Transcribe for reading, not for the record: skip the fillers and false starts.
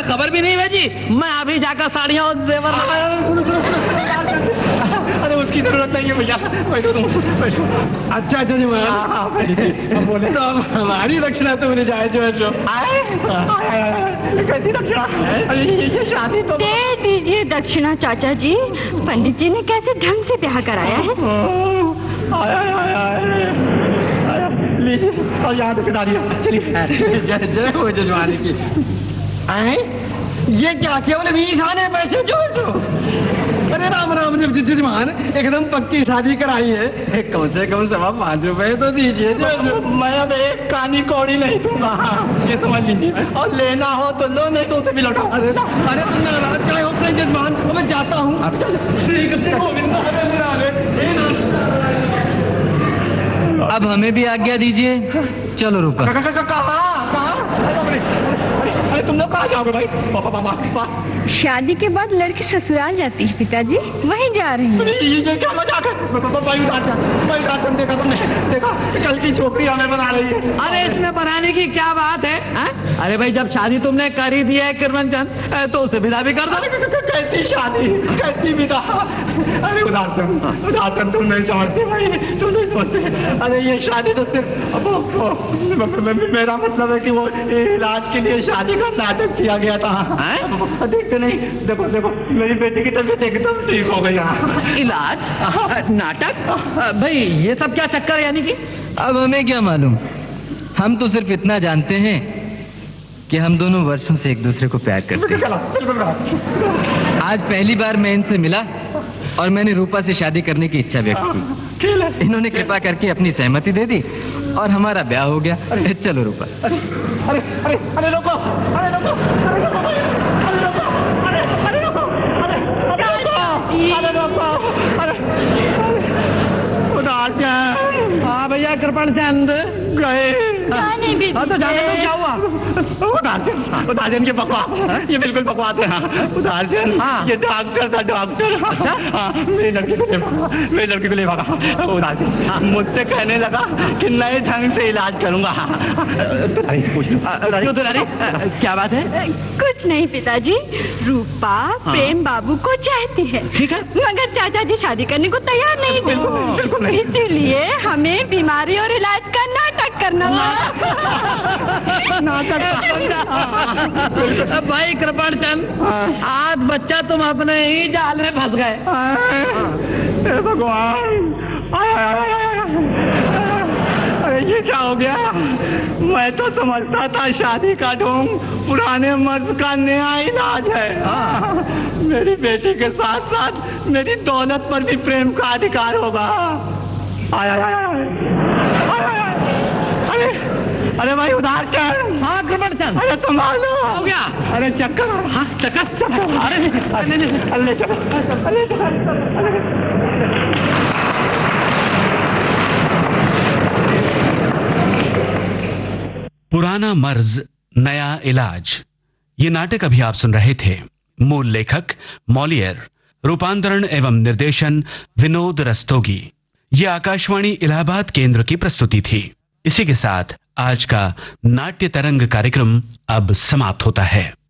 खबर भी नहीं भेजी। मैं अभी जाकर साड़ियाँ और जेवर। अरे उसकी जरूरत नहीं है भैया, बैठो तुम बैठो। अच्छा अच्छा जी मैं बोले तो अब हमारी दक्षिणा तो मुझे जाए जो कैसी दक्षिणा? अरे ये शादी तो दे दीजिए दक्षिणा चाचा जी। पंडित जी ने कैसे ढंग से ब्याह कराया है। लीजिए और यहाँ तो खिला दिया। चलिए जय हो जजमानी की। ये क्या केवल 20 आने पैसे जोड़ दो? अरे राम राम जजमान, एकदम पक्की शादी कराई है। कम से कम 5.25 रुपए तो दीजिए। मैं अब एक कानी कौड़ी नहीं दूंगा, ये समझ लीजिए। और लेना हो तो लो, नहीं तो उसे भी लौटाओ। अरे तुम नाराज क्या होते हैं जजमान? मैं जाता हूँ। अब हमें भी आज्ञा दीजिए। चलो रूपा। अरे तुम लोग कहाँ जाओगे भाई? पापा शादी के बाद लड़की ससुराल जाती है पिताजी, वहीं जा रही है। ये क्या मजाक है? भाई देखा तुमने? देखा कल की छोकरी हमें बना रही है। अरे इसमें बनाने की क्या बात है, हा? अरे भाई जब शादी तुमने कर ही दिया है किरण चंद, तो उसे विदा भी कर दो। कैसी शादी, कैसी विदा? अरे उदार तुम नहीं समझते भाई, तुम नहीं समझते। अरे ये शादी तो सिर्फ मेरा मतलब है कि वो इलाज के लिए शादी का नाटक किया गया था। देखते नहीं, देखो देखो मेरी बेटी की तबीयत एकदम ठीक हो गई। इलाज नाटक? भाई ये सब क्या चक्कर है? यानी कि अब हमें क्या मालूम, हम तो सिर्फ इतना जानते हैं कि हम दोनों वर्षों से एक दूसरे को प्यार करते हैं। आज पहली बार मैं इनसे मिला और मैंने रूपा से शादी करने की इच्छा व्यक्त की। इन्होंने कृपा करके अपनी सहमति दे दी और हमारा ब्याह हो गया। चलो रूपा। अरे अरे अरे अरे रोको, अरे रोको, अरे रोको, अरे रोको, अरे रोको, अरे रोको, अरे हाँ भैया कृपण चंद गए। तो जाने तो क्या हुआ? उदारचंद की बकवास, ये बिल्कुल बकवास है। उदारचंद ये डॉक्टर था, डॉक्टर। मेरी लड़की को ले भागा। उदारचंद मुझसे कहने लगा कि नए ढंग से इलाज करूंगा। पूछ लो क्या बात है? कुछ नहीं पिताजी, रूपा प्रेम बाबू को चाहती है। ठीक है, मगर चाचा जी शादी करने को तैयार नहीं थे। बिल्कुल नहीं। इसीलिए हमें बीमारी और इलाज का नाटक करना भाई कृपण चंद, आज बच्चा तुम अपने ही जाल में फंस गए। भगवान, अरे ये क्या हो गया? मैं तो समझता था शादी का ढोंग पुराने मर्ज का नया इलाज है। मेरी बेटी के साथ साथ मेरी दौलत पर भी प्रेम का अधिकार होगा। अरे भाई उधार चल। हाँ कृपण चंद, अरे संभालो। हो गया? अरे चक्कर। हाँ चक्कर। अरे अल्ले चल। पुराना मर्ज नया इलाज, ये नाटक अभी आप सुन रहे थे। मूल लेखक मॉलियर, रूपांतरण एवं निर्देशन विनोद रस्तोगी। ये आकाशवाणी इलाहाबाद केंद्र की प्रस्तुति थी। इसी के साथ आज का नाट्य तरंग कार्यक्रम अब समाप्त होता है।